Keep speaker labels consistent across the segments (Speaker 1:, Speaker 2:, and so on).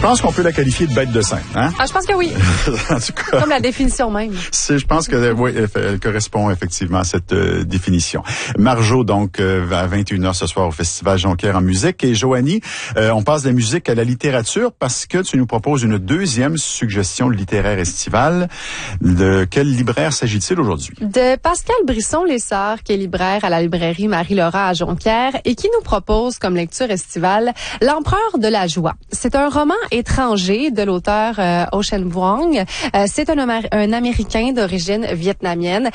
Speaker 1: pense qu'on peut la qualifier de bête de scène, hein?
Speaker 2: Ah, je pense que oui.
Speaker 1: En tout cas,
Speaker 2: comme la définition même.
Speaker 1: Je pense que oui, elle correspond effectivement à cette définition. Marjo, donc, à 21h ce soir au Festival Jonquière en musique. Et Joanie, on passe de la musique à la littérature parce que tu nous proposes une deuxième suggestion littéraire estivale. De quel libraire s'agit-il aujourd'hui?
Speaker 2: De Pascal Brisson-Lessard, qui est libraire à la librairie Marie-Laura à Jonquière et qui nous propose comme lecture estivale L'Empereur de la joie. C'est un roman étranger de l'auteur Ocean Vuong. C'est un Américain d'origine vietnamienne.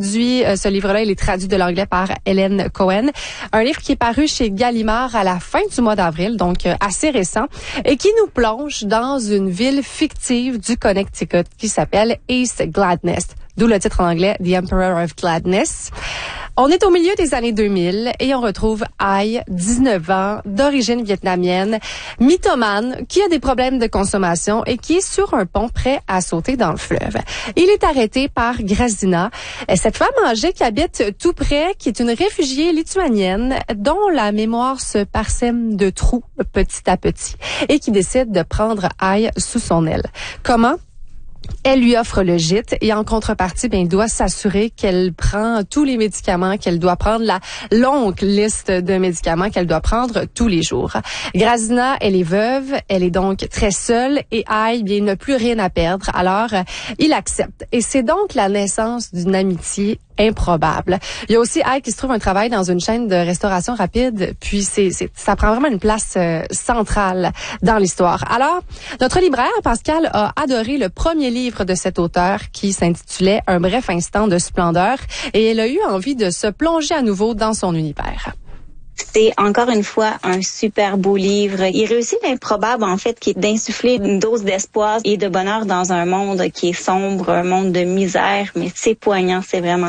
Speaker 2: Ce livre-là, il est traduit de l'anglais par Hélène Cohen. Un livre qui est paru chez Gallimard à la fin du mois d'avril, donc assez récent, et qui nous plonge dans une ville fictive du Connecticut qui s'appelle East Gladness. D'où le titre en anglais, The Emperor of Gladness. On est au milieu des années 2000 et on retrouve Ai, 19 ans, d'origine vietnamienne, mythomane, qui a des problèmes de consommation et qui est sur un pont prêt à sauter dans le fleuve. Il est arrêté par Grazina, cette femme âgée qui habite tout près, qui est une réfugiée lituanienne dont la mémoire se parsème de trous petit à petit et qui décide de prendre Ai sous son aile. Comment? Elle lui offre le gîte et en contrepartie, il doit s'assurer qu'elle prend tous les médicaments, qu'elle doit prendre la longue liste de médicaments qu'elle doit prendre tous les jours. Grazina, elle est veuve, elle est donc très seule et Ai, il n'a plus rien à perdre. Alors, il accepte. Et c'est donc la naissance d'une amitié improbable. Il y a aussi Ai qui se trouve un travail dans une chaîne de restauration rapide, puis ça prend vraiment une place centrale dans l'histoire. Alors, notre libraire, Pascal, a adoré le premier livre de cet auteur qui s'intitulait Un bref instant de splendeur et elle a eu envie de se plonger à nouveau dans son univers.
Speaker 3: C'est encore une fois un super beau livre. Il réussit l'improbable, en fait, qui est d'insuffler une dose d'espoir et de bonheur dans un monde qui est sombre, un monde de misère, mais c'est poignant, c'est vraiment